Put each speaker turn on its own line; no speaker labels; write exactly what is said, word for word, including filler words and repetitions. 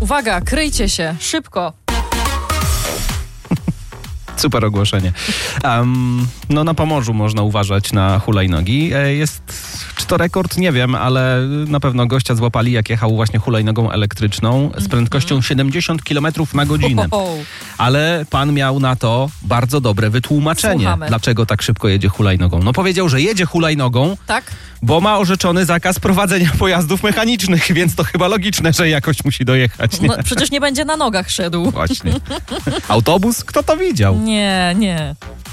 Uwaga, kryjcie się, szybko.
Super ogłoszenie. Um, no na Pomorzu można uważać na hulajnogi. Jest, czy to rekord? Nie wiem, ale na pewno gościa złapali, jak jechał właśnie hulajnogą elektryczną z prędkością siedemdziesiąt kilometrów na godzinę. Ale pan miał na to bardzo dobre wytłumaczenie.
Słuchamy.
Dlaczego tak szybko jedzie hulajnogą. No powiedział, że jedzie hulajnogą,
tak?
Bo ma orzeczony zakaz prowadzenia pojazdów mechanicznych, więc to chyba logiczne, że jakoś musi dojechać. Nie?
No, przecież nie będzie na nogach szedł.
Właśnie. Autobus? Kto to widział?
Nie, nie.